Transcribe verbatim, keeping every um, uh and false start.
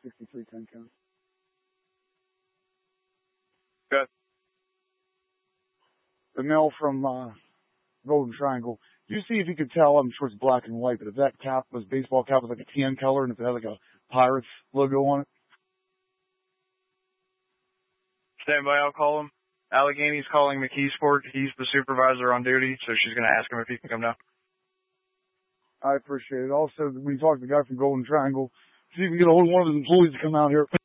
sixty-three ten count. Good. The mail from uh, Golden Triangle. You see if you could tell, I'm sure it's black and white, but if that cap was baseball cap was like a tan color and if it had like a Pirates logo on it. Stand by, I'll call him. Allegheny's calling McKeesport. He's the supervisor on duty, so she's going to ask him if he can come down. I appreciate it. Also, when you talk to the guy from Golden Triangle, see if you can get a hold of one of his employees to come out here.